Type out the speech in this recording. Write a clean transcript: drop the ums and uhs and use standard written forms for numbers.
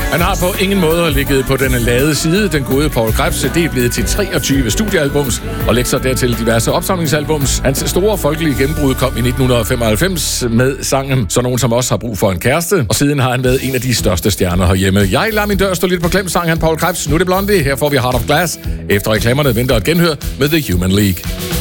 Han har på ingen måde ligget på den lade side. Den gode Poul Krebs, det er blevet til 23 studiealbums og lægger dertil diverse opsamlingsalbums. Hans store folkelige gennembrud kom i 1995 med sangen Så nogen som os har brug for en kæreste, og siden har han været en af de største stjerner herhjemme. Jeg lader min dør stå lidt på klem, sang han Poul Krebs. Nu er det Blondie, her får vi Heart of Glass. Efter reklamerne venter et genhør med The Human League.